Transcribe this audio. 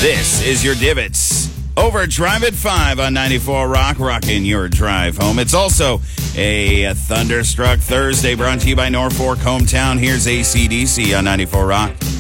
This is your Divots. Overdrive at 5 on 94 Rock, rocking your drive home. It's also a Thunderstruck Thursday brought to you by Norfolk Hometown. Here's AC/DC on 94 Rock.